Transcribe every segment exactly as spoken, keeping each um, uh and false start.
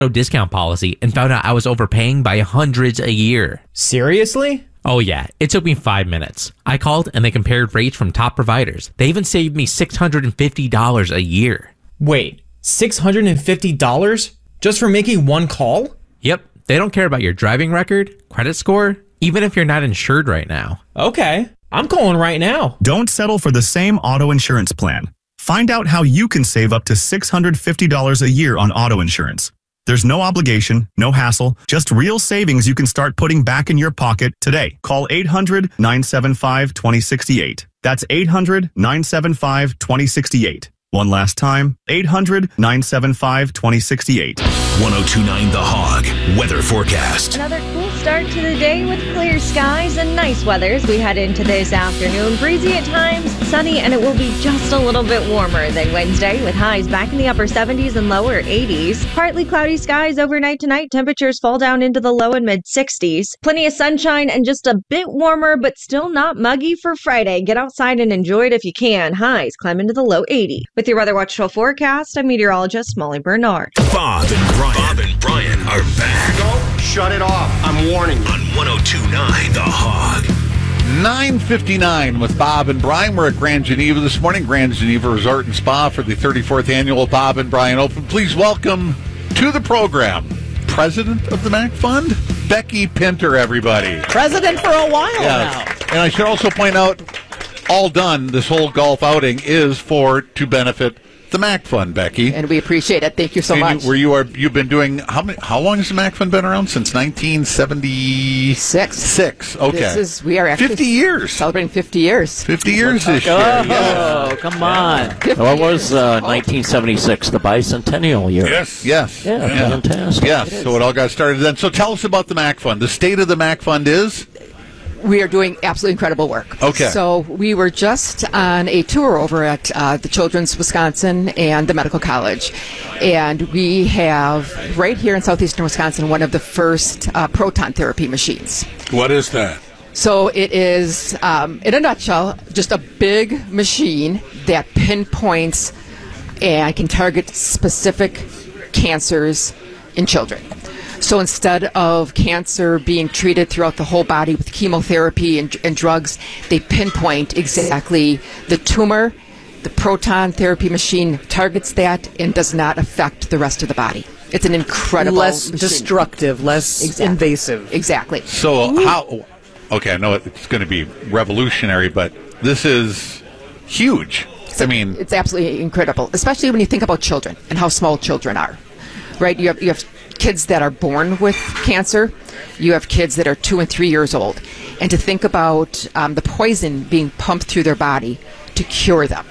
discount policy and found out I was overpaying by hundreds a year. Seriously? Oh yeah, it took me five minutes. I called and they compared rates from top providers. They even saved me six hundred fifty dollars a year. Wait, six hundred fifty dollars just for making one call? Yep, they don't care about your driving record, credit score, even if you're not insured right now. Okay, I'm calling right now. Don't settle for the same auto insurance plan. Find out how you can save up to six hundred fifty dollars a year on auto insurance. There's no obligation, no hassle, just real savings you can start putting back in your pocket today. Call eight hundred, nine seven five, two oh six eight. That's eight hundred, nine seven five, two oh six eight. One last time, eight hundred, nine seven five, two oh six eight. one oh two point nine The Hog Weather Forecast. Another cool start to the day with clear skies and nice weather as we head into this afternoon. Breezy at times, sunny, and it will be just a little bit warmer than Wednesday with highs back in the upper seventies and lower eighties. Partly cloudy skies overnight tonight. Temperatures fall down into the low and mid sixties. Plenty of sunshine and just a bit warmer, but still not muggy for Friday. Get outside and enjoy it if you can. Highs climb into the low eighties. With your Weather Watch Show forecast, I'm meteorologist Molly Bernard. Bob and Brian. Bob and Brian are back. Don't shut it off. I'm warning you. On one oh two point nine The Hog. nine fifty-nine with Bob and Brian. We're at Grand Geneva this morning, Grand Geneva Resort and Spa for the thirty-fourth annual Bob and Brian Open. Please welcome to the program, President of the MAC Fund, Becky Pinter, everybody. President for a while yes. now. And I should also point out, all done, this whole golf outing is for to benefit the MAC Fund, Becky. And we appreciate it. Thank you so and much. You, where you are, you've been doing how many? How long has the MAC Fund been around? Since nineteen seventy-six. Six. Okay. This is we are actually fifty years. Celebrating fifty years. Fifty years this year. Oh, Yeah. come on! fifty Well, it was uh, years. nineteen seventy-six, the bicentennial year. Yes. Yes. Yeah, Yeah. fantastic. Yes. It So is. it all got started then. So tell us about the MAC Fund. The state of the MAC Fund is. We are doing absolutely incredible work. Okay. So we were just on a tour over at uh, the Children's Wisconsin and the Medical College. And we have, right here in southeastern Wisconsin, one of the first uh, proton therapy machines. What is that? So it is, um, in a nutshell, just a big machine that pinpoints and can target specific cancers in children. So instead of cancer being treated throughout the whole body with chemotherapy and, and drugs, they pinpoint exactly the tumor. The proton therapy machine targets that and does not affect the rest of the body. It's an incredible less machine. destructive, less Exactly. invasive. Exactly. So how? Okay, I know it's going to be revolutionary, but this is huge. I mean, It's absolutely incredible, especially when you think about children and how small children are. Right? You have you have kids that are born with cancer. You have kids that are two and three years old. And to think about um, the poison being pumped through their body to cure them.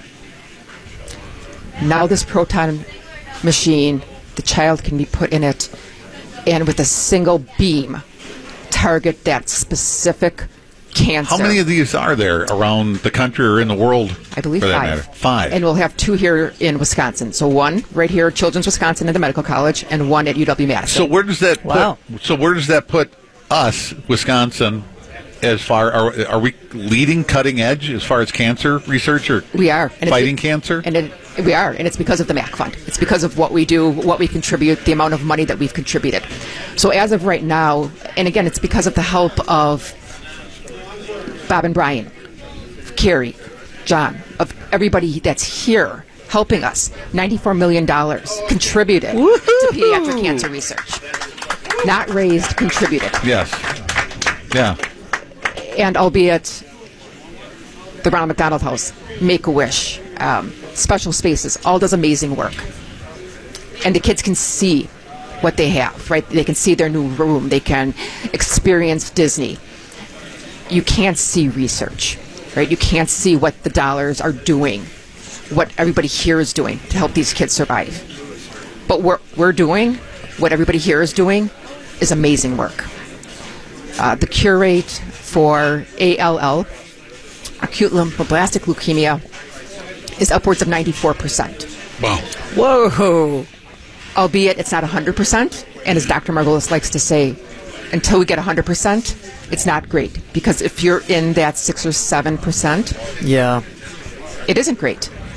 Now this proton machine, the child can be put in it and with a single beam target that specific cancer. how many of these are there around the country or in the world? I believe for that five. matter? Five. And we'll have two here in Wisconsin. So one right here at Children's Wisconsin at the Medical College, and one at U W Madison. So where does that Wow. put? So where does that put us, Wisconsin? As far are are we leading, cutting edge as far as cancer research or we are and fighting it's, cancer? And it, we are, and it's because of the MAC Fund. It's because of what we do, what we contribute, the amount of money that we've contributed. So as of right now, and again, it's because of the help of Bob and Brian, Carrie, John, of everybody that's here helping us. ninety-four million dollars contributed to pediatric cancer research. Not raised, contributed. Yes. Yeah. And albeit the Ronald McDonald House, Make-A-Wish, um, Special Spaces, all does amazing work. And the kids can see what they have, right? They can see their new room. They can experience Disney. You can't see research, right? You can't see what the dollars are doing, what everybody here is doing to help these kids survive. But what we're doing, what everybody here is doing, is amazing work. Uh, the cure rate for A L L, acute lymphoblastic leukemia, is upwards of ninety-four percent. Wow. Whoa. Albeit it's not one hundred percent, and as Doctor Margolis likes to say, until we get one hundred percent, it's not great. Because if you're in that six or seven percent, Yeah. it isn't great.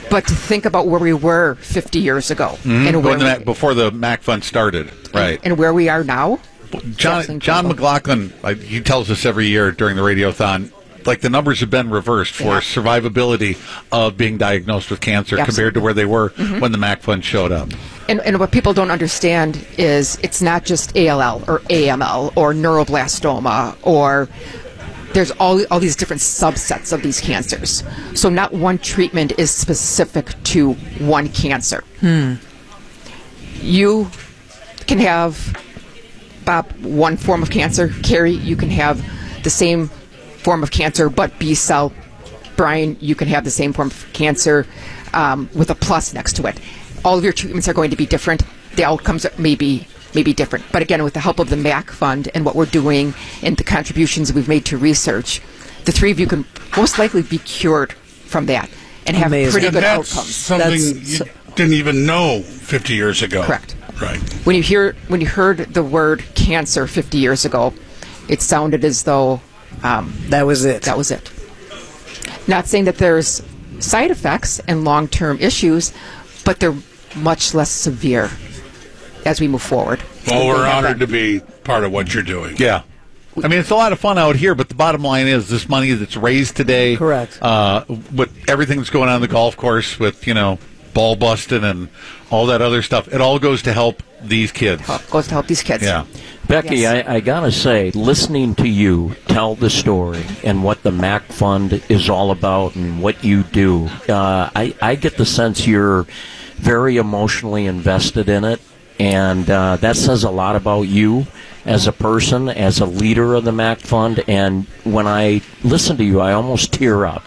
But to think about where we were fifty years ago Mhm. and where When the we, Mac- before the Mac Fund started, right? and where we are now. John John McLaughlin, uh, he tells us every year during the Radiothon, like the numbers have been reversed for Yeah. survivability of being diagnosed with cancer Absolutely. compared to where they were Mhm. when the Mac Fund showed up. And, and what people don't understand is it's not just A L L or A M L or neuroblastoma, or there's all, all these different subsets of these cancers. So not one treatment is specific to one cancer. Hmm. You can have, Bob, one form of cancer. Carrie, you can have the same form of cancer, but B cell. Brian, you can have the same form of cancer um, with a plus next to it. All of your treatments are going to be different. The outcomes may be, may be different. But again, with the help of the MAC Fund and what we're doing and the contributions we've made to research, the three of you can most likely be cured from that and have Amazing. pretty And good that's outcomes. something That's you so- didn't even know fifty years ago. Correct. Right. When you hear when you heard the word cancer fifty years ago, it sounded as though um, That was it. that was it. Not saying that there's side effects and long-term issues, but they're much less severe as we move forward. Well, we're They have honored been. to be part of what you're doing. Yeah. I mean, it's a lot of fun out here, but the bottom line is this money that's raised today, Correct. Uh, with everything that's going on in the golf course, with, you know, ball busting and all that other stuff, it all goes to help these kids. Help- goes to help these kids. Yeah. Becky, Yes. I, I gotta say, listening to you tell the story and what the Mac Fund is all about and what you do, uh, I, I get the sense you're very emotionally invested in it, and uh, that says a lot about you as a person, as a leader of the Mac Fund. And when I listen to you, I almost tear up.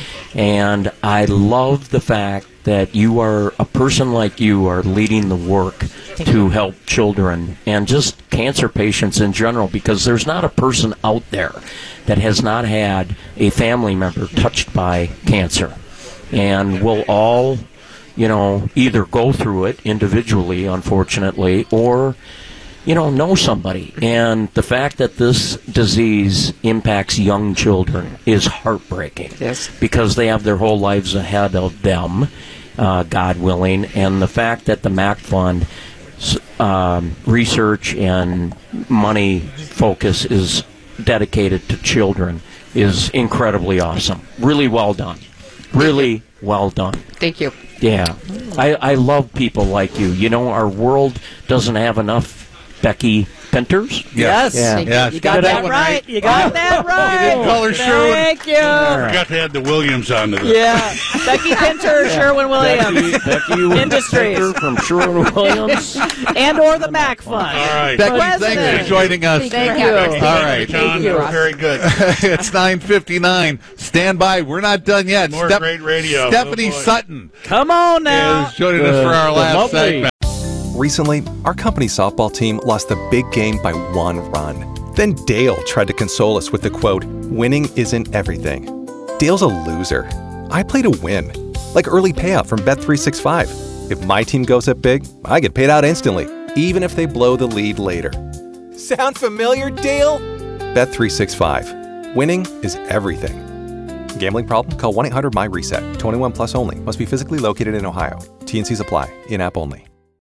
And I love the fact that you are a person like you are leading the work to help children and just cancer patients in general, because there's not a person out there that has not had a family member touched by cancer. And we'll all, you know, either go through it individually, unfortunately, or you know, know somebody. And the fact that this disease impacts young children is heartbreaking. Yes. Because they have their whole lives ahead of them, uh, God willing. And the fact that the Mac Fund um, research and money focus is dedicated to children is incredibly awesome. Really well done. Really well done. Thank you. Yeah. I, I love people like you. You know, our world doesn't have enough Becky Pinters. Yes. Yeah. Yeah, You got that right. You got that right. didn't call her Thank you. Forgot to add the Williams onto this. Yeah. Becky Pinter, Sherwin Williams. Becky Industries. Pinter from Sherwin Williams. And or the Mac Fund. All right. Becky, President. thanks for joining us. Thank you. All right. John, you. very good. It's nine fifty-nine. Stand by. We're not done yet. More Step- great radio. Stephanie Oh, boy. Sutton Come on now. is joining us for our the last lovely- segment. Recently, our company softball team lost a big game by one run. Then Dale tried to console us with the quote, "Winning isn't everything." Dale's a loser. I play to win. Like early payout from Bet three sixty-five. If my team goes up big, I get paid out instantly, even if they blow the lead later. Sound familiar, Dale? Bet three sixty-five. Winning is everything. Gambling problem? Call one eight hundred M Y RESET. twenty-one plus only. Must be physically located in Ohio. T and Cs apply. In-app only.